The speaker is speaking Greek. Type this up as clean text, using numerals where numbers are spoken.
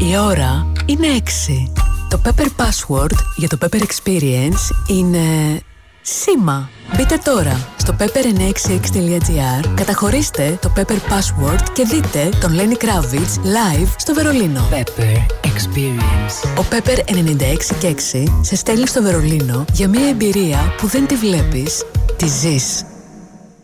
Η ώρα είναι 6. Το Pepper Password για το Pepper Experience είναι σήμα. Μπείτε τώρα στο pepper966.gr, καταχωρήστε το Pepper Password και δείτε τον Lenny Kravitz live στο Βερολίνο. Pepper Experience. Ο Pepper 96,6 σε στέλνει στο Βερολίνο για μια εμπειρία που δεν τη βλέπεις, τη ζεις.